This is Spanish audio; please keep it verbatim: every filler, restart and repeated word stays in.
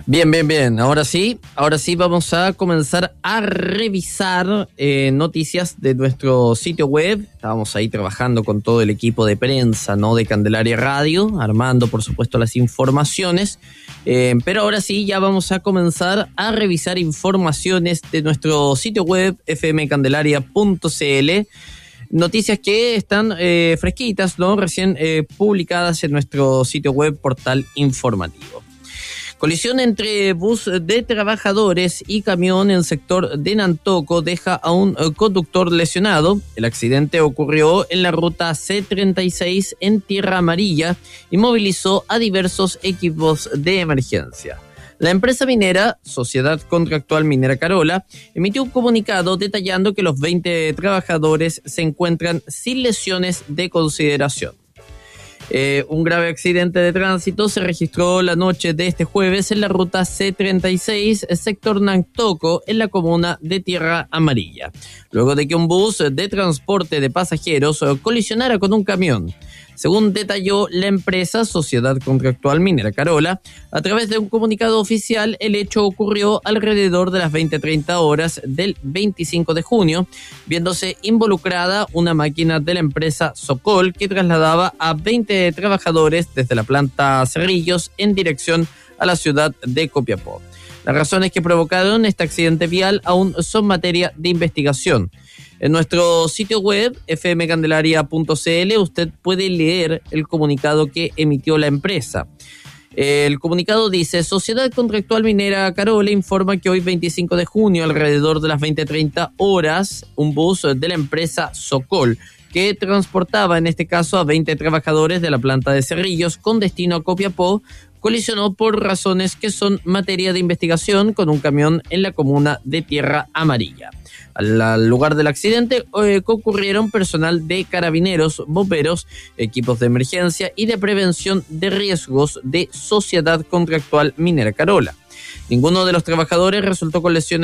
Bien, bien, bien. Ahora sí, ahora sí vamos a comenzar a revisar eh, noticias de nuestro sitio web. Estábamos ahí trabajando con todo el equipo de prensa, ¿no? De Candelaria Radio, armando, por supuesto, las informaciones. Eh, pero ahora sí, ya vamos a comenzar a revisar informaciones de nuestro sitio web, f m candelaria punto c l. Noticias que están eh, fresquitas, ¿no? Recién eh, publicadas en nuestro sitio web, portal informativo. Colisión entre bus de trabajadores y camión en sector de Nantoco deja a un conductor lesionado. El accidente ocurrió en la ruta C treinta y seis en Tierra Amarilla y movilizó a diversos equipos de emergencia. La empresa minera, Sociedad Contractual Minera Carola, emitió un comunicado detallando que los veinte trabajadores se encuentran sin lesiones de consideración. Eh, un grave accidente de tránsito se registró la noche de este jueves en la ruta C treinta y seis, sector Nantoco, en la comuna de Tierra Amarilla, luego de que un bus de transporte de pasajeros colisionara con un camión. Según detalló la empresa Sociedad Contractual Minera Carola, a través de un comunicado oficial, el hecho ocurrió alrededor de las veinte treinta horas del veinticinco de junio, viéndose involucrada una máquina de la empresa Socol que trasladaba a veinte trabajadores desde la planta Cerrillos en dirección a la ciudad de Copiapó. Las razones que provocaron este accidente vial aún son materia de investigación. En nuestro sitio web, f m candelaria punto c l, usted puede leer el comunicado que emitió la empresa. El comunicado dice: Sociedad Contractual Minera Carola informa que hoy veinticinco de junio, alrededor de las veinte treinta horas, un bus de la empresa Socol, que transportaba en este caso a veinte trabajadores de la planta de Cerrillos con destino a Copiapó, colisionó por razones que son materia de investigación con un camión en la comuna de Tierra Amarilla. Al lugar del accidente eh, concurrieron personal de carabineros, bomberos, equipos de emergencia y de prevención de riesgos de Sociedad Contractual Minera Carola. Ninguno de los trabajadores resultó con lesiones